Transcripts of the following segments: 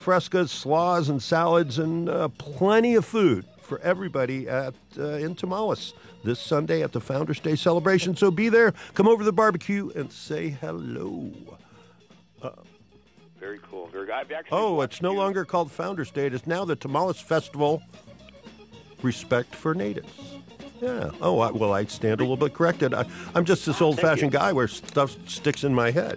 frescas, slaws, and salads, and plenty of food for everybody in Tamales this Sunday at the Founders Day celebration. So be there, come over to the barbecue, and say hello. Very cool. It's no longer called Founders Day. It is now the Tamales Festival. Respect for natives. Yeah. I stand a little bit corrected. I'm just this old-fashioned guy where stuff sticks in my head.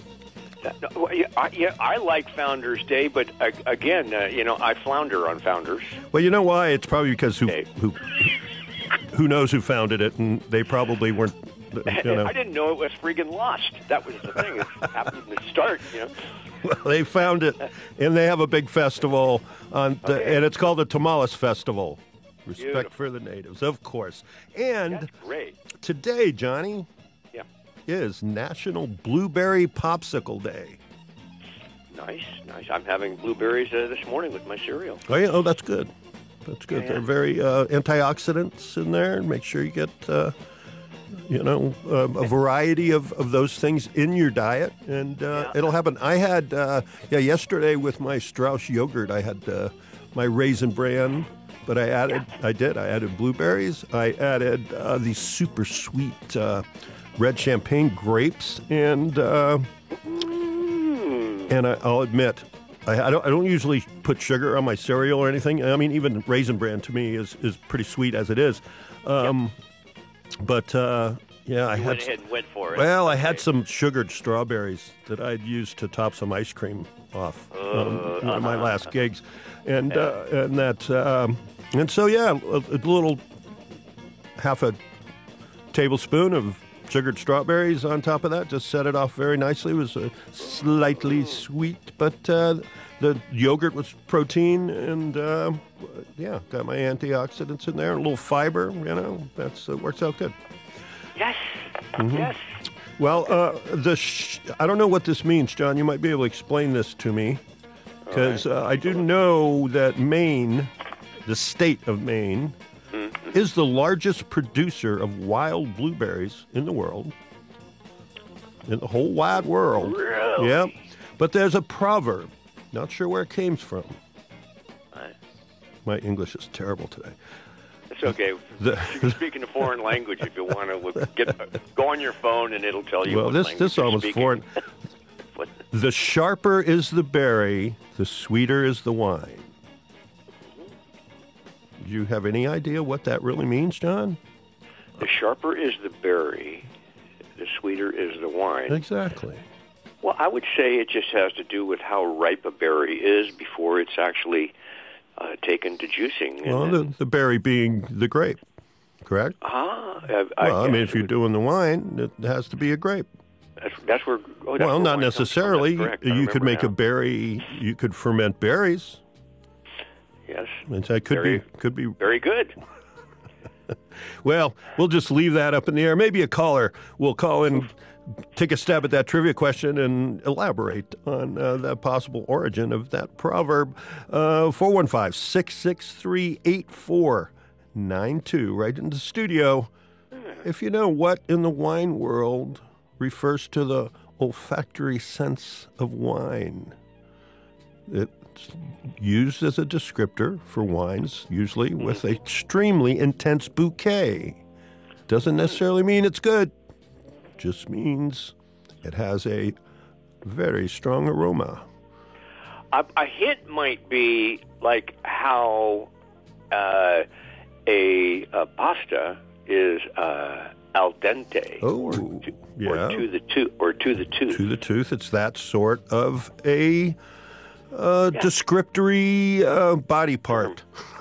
I like Founders Day, but again, I flounder on Founders. Well, you know why? It's probably because who knows who founded it, and they probably weren't. I didn't know it was friggin' lost. That was the thing. It happened to start. Well, they found it, and they have a big festival and it's called the Tamales Festival. Respect for the natives, of course. And that's great. Today, Johnny, is National Blueberry Popsicle Day. Nice. I'm having blueberries this morning with my cereal. Oh, yeah. Oh, that's good. That's good. Yeah. They're very antioxidants in there. Make sure you get, a variety of those things in your diet, and it'll happen. I had, yesterday with my Strauss yogurt, I had my Raisin Bran, but I added blueberries. I added these super sweet red champagne grapes, and I'll admit, I don't usually put sugar on my cereal or anything. I mean, even Raisin Bran to me is pretty sweet as it is. But I went ahead and went for it. Well, I had some sugared strawberries that I'd used to top some ice cream off one of my last gigs, and so a little half a tablespoon of sugared strawberries on top of that. Just set it off very nicely. It was slightly sweet, but the yogurt was protein, and got my antioxidants in there. A little fiber, that's works out good. Yes. Mm-hmm. Yes. Well, I don't know what this means, John. You might be able to explain this to me, because I do know that Maine, the state of Maine, is the largest producer of wild blueberries in the world, in the whole wide world. Really? Yeah. But there's a proverb. Not sure where it came from. My English is terrible today. It's okay. You can speak in a foreign language if you want to. Go on your phone and it'll tell you. Well, this almost foreign. The sharper is the berry, the sweeter is the wine. Do you have any idea what that really means, John? The sharper is the berry, the sweeter is the wine. Exactly. Well, I would say it just has to do with how ripe a berry is before it's actually taken to juicing. Well, the berry being the grape, correct? If you're doing the wine, it has to be a grape. That's where. Well, not necessarily. You could make a berry. You could ferment berries. Yes. And so it could be very good. Well, we'll just leave that up in the air. Maybe a caller will call in, take a stab at that trivia question, and elaborate on the possible origin of that proverb. 415-663-8492, right in the studio. If you know what in the wine world refers to the olfactory sense of wine. It's used as a descriptor for wines, usually with an extremely intense bouquet. Doesn't necessarily mean it's good. Just means it has a very strong aroma. A hint might be like how a pasta is al dente, or to the tooth. To the tooth. It's that sort of a descriptory body part.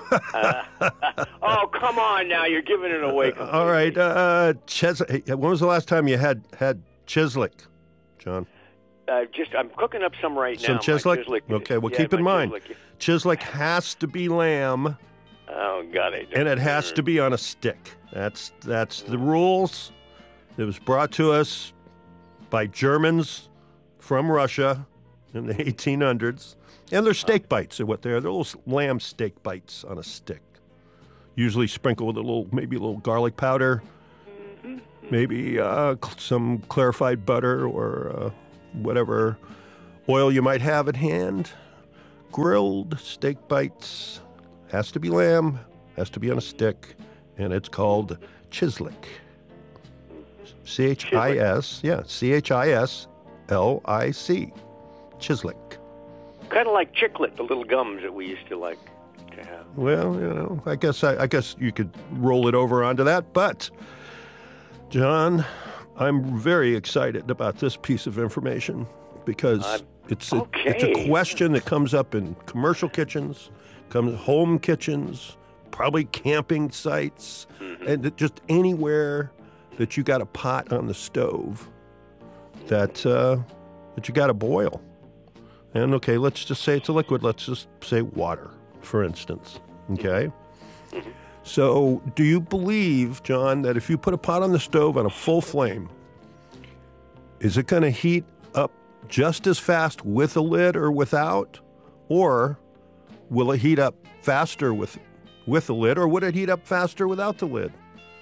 Oh, come on now. You're giving it away completely. All right. When was the last time you had Chislic, John? I'm cooking up some right now. Some Chislic? Okay, well, keep in mind, Chislic has to be lamb. Oh, God. And it has to be on a stick. That's the rules. It was brought to us by Germans from Russia in the 1800s. And they're steak bites are what they are. They're little lamb steak bites on a stick. Usually sprinkled with maybe a little garlic powder, maybe some clarified butter or whatever oil you might have at hand. grilled steak bites. Has to be lamb, has to be on a stick, and it's called Chislic. C-H-I-S, yeah, C-H-I-S-L-I-C. Chislic. Kind of like Chiclet, the little gums that we used to like to have. Well, I guess you could roll it over onto that, but John, I'm very excited about this piece of information because it's a question that comes up in commercial kitchens, home kitchens, probably camping sites, and just anywhere that you got a pot on the stove that you got to boil. And okay, let's just say it's a liquid. Let's just say water, for instance. Okay? So do you believe, John, that if you put a pot on the stove on a full flame, is it going to heat up just as fast with a lid or without? Or will it heat up faster with a lid, or would it heat up faster without the lid?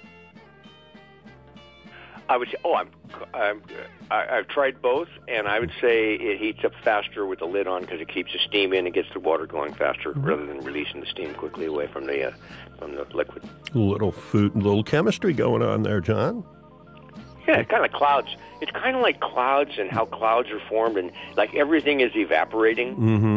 I would say, I've tried both, and I would say it heats up faster with the lid on because it keeps the steam in and gets the water going faster rather than releasing the steam quickly away from the liquid. Little chemistry going on there, John. Yeah, it's kind of like clouds. It's kind of like clouds and how clouds are formed, and like everything is evaporating.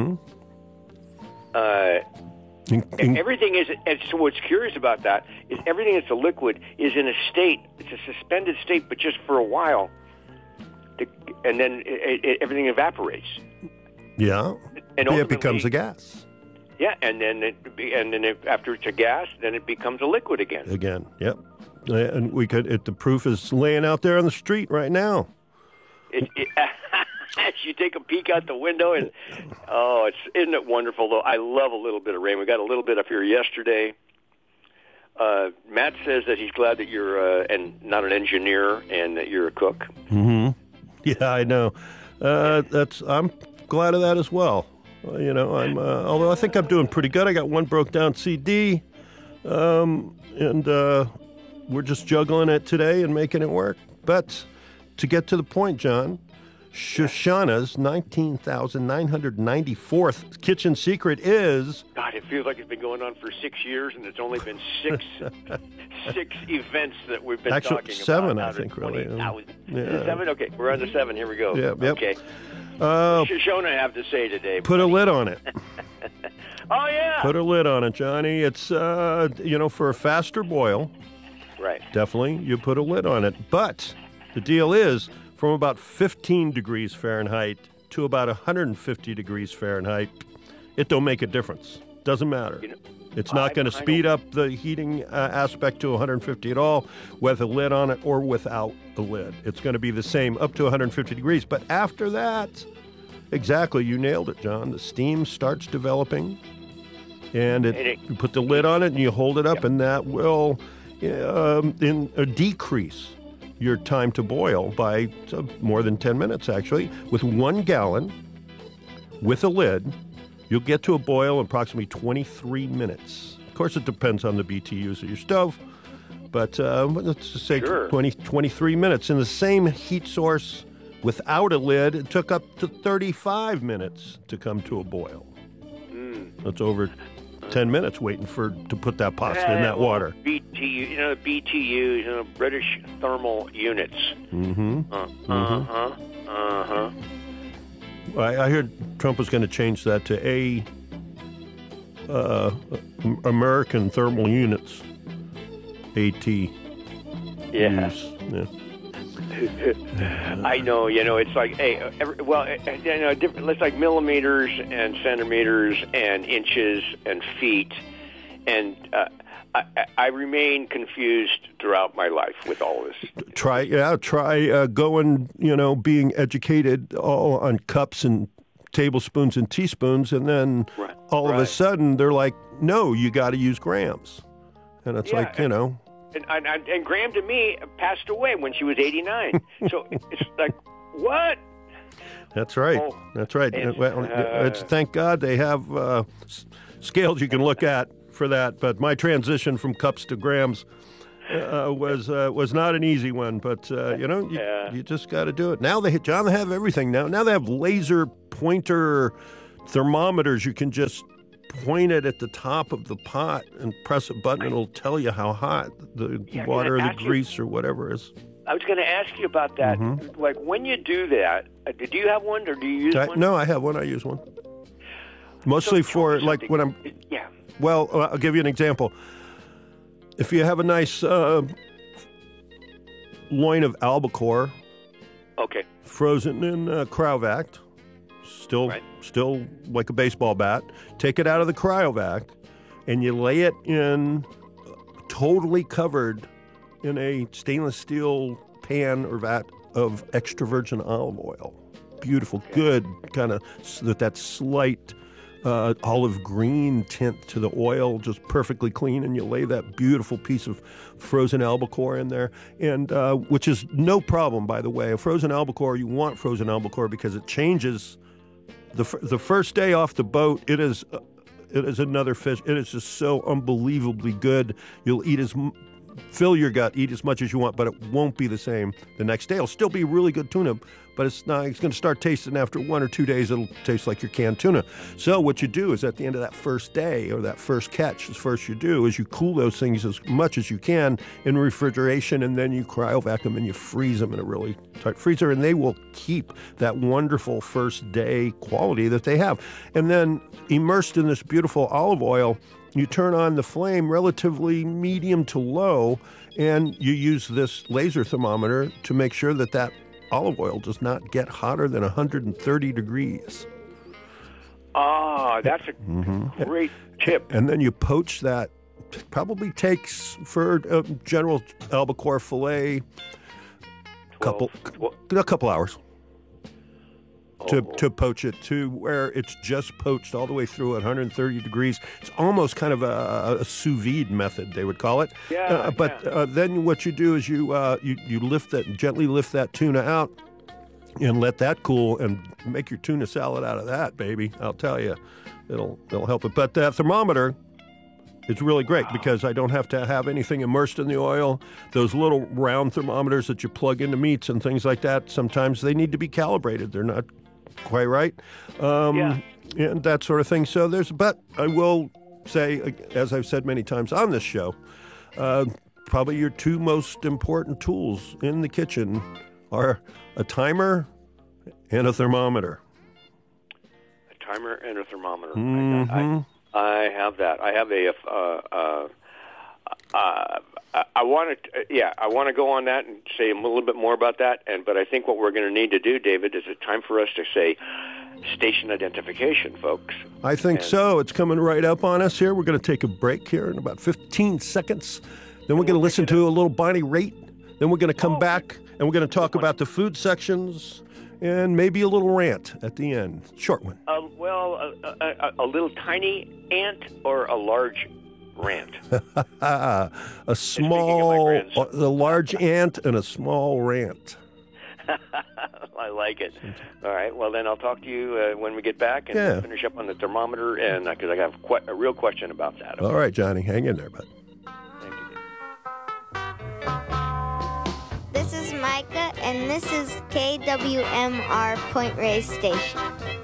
Everything is, and so what's curious about that is everything that's a liquid is in a state, it's a suspended state, but just for a while, and then everything evaporates. Yeah, and it becomes a gas. Yeah, and then after it's a gas, then it becomes a liquid again. Yep. And the proof is laying out there on the street right now. You take a peek out the window, and isn't it wonderful? Though I love a little bit of rain. We got a little bit up here yesterday. Matt says that he's glad that you're and not an engineer and that you're a cook. Yeah, I know. I'm glad of that as well. Although I think I'm doing pretty good. I got one broke down CD, and we're just juggling it today and making it work. But to get to the point, John, Shoshana's 19,994th kitchen secret is... God, it feels like it's been going on for 6 years, and it's only been six events that we've been talking about. 7, I think, really. Yeah. 7? Okay, we're on to 7. Here we go. Yep. Okay. Shoshana have to say today? Put a lid on it. Oh, yeah. Put a lid on it, Johnny. It's, for a faster boil. Right. Definitely, you put a lid on it. But the deal is, from about 15 degrees Fahrenheit to about 150 degrees Fahrenheit, it don't make a difference. Doesn't matter. It's not going to speed up the heating aspect to 150 at all, with a lid on it or without a lid. It's going to be the same up to 150 degrees. But after that, exactly, you nailed it, John. The steam starts developing, and you put the lid on it and you hold it up, and that will decrease your time to boil by more than 10 minutes, actually. With 1 gallon, with a lid, you'll get to a boil in approximately 23 minutes. Of course, it depends on the BTUs of your stove, but let's just say 23 minutes. In the same heat source without a lid, it took up to 35 minutes to come to a boil. That's over 10 minutes waiting to put that pasta in that water. BTUs, British thermal units. I heard Trump was going to change that to American thermal units. AT. Yeah. I know, it's like, it's like millimeters and centimeters and inches and feet, and I remain confused throughout my life with all of this. Try going, being educated all on cups and tablespoons and teaspoons, and then all of a sudden they're like, no, you got to use grams. And it's And Graham, to me, passed away when she was 89. So it's like, what? That's right. That's right. Thank God they have scales you can look at for that. But my transition from cups to grams was not an easy one. But you just got to do it. Now they have everything. Now they have laser pointer thermometers, you can just point it at the top of the pot and press a button. It'll tell you how hot the water or the grease or whatever is. I was going to ask you about that. Mm-hmm. Like, when you do that, do you have one or do you use one? No, I have one. I use one. Mostly for, like, when I'm... Yeah. Well, I'll give you an example. If you have a nice loin of albacore, frozen in cryovac, still like a baseball bat, take it out of the cryovac, and you lay it in, totally covered in a stainless steel pan or vat of extra virgin olive oil. Beautiful, good, kind of that slight olive green tint to the oil, just perfectly clean, and you lay that beautiful piece of frozen albacore in there, and which is no problem, by the way. A frozen albacore, you want frozen albacore because it changes. The first day off the boat, it is another fish. It is just so unbelievably good. You'll fill your gut, eat as much as you want, but it won't be the same the next day. It'll still be really good tuna, but it's going to start tasting after 1 or 2 days. It'll taste like your canned tuna. So what you do is at the end of that first day or that first catch, the first you do is you cool those things as much as you can in refrigeration, and then you cryovac them and you freeze them in a really tight freezer, and they will keep that wonderful first day quality that they have. And then immersed in this beautiful olive oil, you turn on the flame relatively medium to low, and you use this laser thermometer to make sure that olive oil does not get hotter than 130 degrees. Ah, that's a great tip. And then you poach that. Probably takes, for a general albacore fillet, a couple hours. To poach it to where it's just poached all the way through at 130 degrees. It's almost kind of a sous vide method, they would call it. Then what you do is you gently lift that tuna out and let that cool and make your tuna salad out of that, baby. I'll tell you, it'll help it. But that thermometer is really great because I don't have to have anything immersed in the oil. Those little round thermometers that you plug into meats and things like that, sometimes they need to be calibrated. They're not quite right, and that sort of thing. So but I will say, as I've said many times on this show, probably your two most important tools in the kitchen are a timer and a thermometer. A timer and a thermometer. Mm-hmm. I have that. I have I want to go on that and say a little bit more about that. But I think what we're going to need to do, David, is it's time for us to say station identification, folks. I think so. It's coming right up on us here. We're going to take a break here in about 15 seconds. Then we're going to listen to a little Bonnie Raitt. Then we're going to come back and we're going to talk about the food sections and maybe a little rant at the end. Short one. A little tiny ant or a large rant? The large ant and a small rant. I like it. All right. Well, then I'll talk to you when we get back and we'll finish up on the thermometer, and because I have a real question about that. Okay? All right, Johnny. Hang in there, bud. Thank you. This is Micah, and this is KWMR Point Reyes Station.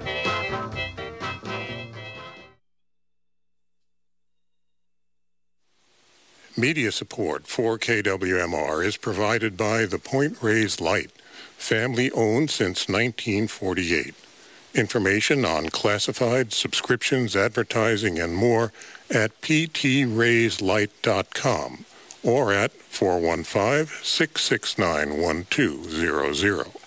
Media support for KWMR is provided by the Point Reyes Light, family-owned since 1948. Information on classified, subscriptions, advertising, and more at ptrayslight.com or at 415-669-1200.